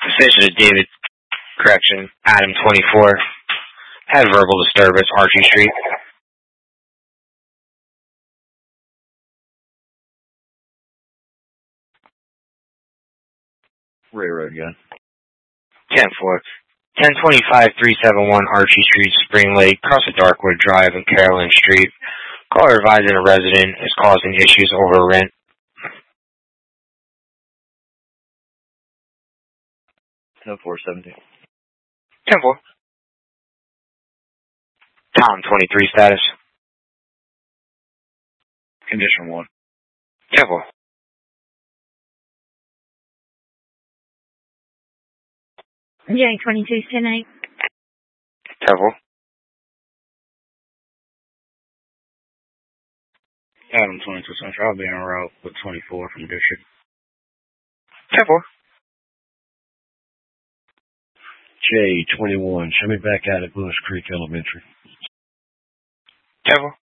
Station to David, correction, Adam 24. Had verbal disturbance, Archie Street. Railroad gun. 10-4. 1025-371 Archie Street, Spring Lake, across the Darkwood Drive and Carolyn Street. Caller advising a resident is causing issues over rent. 10-4-17. 10-4. Tom 23 status. Condition 1. 10-4. J22 10-8. 10-4. Adam 22 Central. I'll be en route with 24 from District. 10-4. J21, show me back out at Bush Creek Elementary. 10-4.